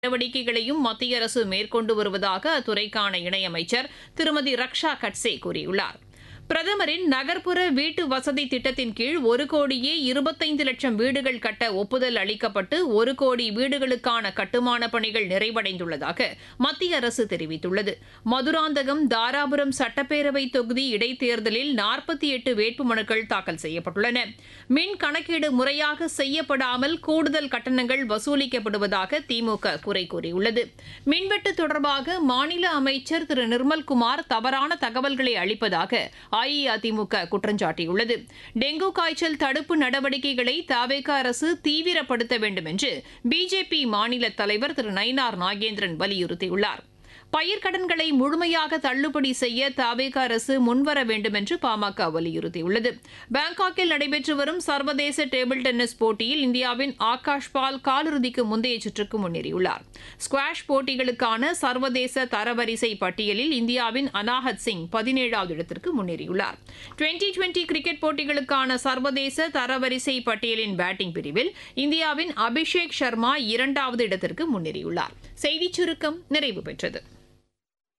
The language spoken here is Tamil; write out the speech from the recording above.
நடவடிக்கைகளையும் மத்திய அரசு மேற்கொண்டு வருவதாக அத்துறைக்கான இணையமைச்சர் திருமதி ரக்ஷா கட்சே கூறியுள்ளார். பிரதமரின் நகர்ப்புற வீட்டு வசதி திட்டத்தின் கீழ் 1,25,00,000 வீடுகள் கட்ட ஒப்புதல் அளிக்கப்பட்டு 1 கோடி வீடுகளுக்கான கட்டுமான பணிகள் நிறைவடைந்துள்ளதாக மத்திய அரசு தெரிவித்துள்ளது. மதுராந்தகம், தாராபுரம் சட்டப்பேரவை தொகுதி இடைத்தேர்தலில் 48 வேட்புமனுக்கள் தாக்கல் செய்யப்பட்டுள்ளன. மின் கணக்கீடு முறையாக செய்யப்படாமல் கூடுதல் கட்டணங்கள் வசூலிக்கப்படுவதாக திமுக குறை கூறியுள்ளது. மின்வெட்டு தொடர்பாக மாநில அமைச்சர் திரு நிர்மல்குமார் தவறான தகவல்களை அளிப்பதாக அஇஅதிமுக குற்றம் சாட்டியுள்ளது. டெங்கு காய்ச்சல் தடுப்பு நடவடிக்கைகளை தவேக அரசு தீவிரப்படுத்த வேண்டும் என்று பிஜேபி மாநில தலைவர் திரு நயினார் நாகேந்திரன் வலியுறுத்தியுள்ளார். பயிர்க்கடன்களை முழுமையாக தள்ளுபடி செய்ய தவேக அரசு முன்வர வேண்டும் என்று பாமக வலியுறுத்தியுள்ளது. பாங்காக்கில் நடைபெற்று வரும் சர்வதேச டேபிள் டென்னிஸ் போட்டியில் இந்தியாவின் ஆகாஷ் பால் காலிறுதிக்கு முந்தைய சுற்றுக்கு முன்னேறியுள்ளார். ஸ்குவாஷ் போட்டிகளுக்கான சர்வதேச தரவரிசை பட்டியலில் இந்தியாவின் அனாஹத் சிங் 17வது இடத்திற்கு முன்னேறியுள்ளார். டுவெண்டி கிரிக்கெட் போட்டிகளுக்கான சர்வதேச தரவரிசை பட்டியலின் பேட்டிங் பிரிவில் இந்தியாவின் அபிஷேக் சர்மா 2வது இடத்திற்கு முன்னேறியுள்ளார். செய்திச் சுருக்கம் நிறைவு பெற்றது.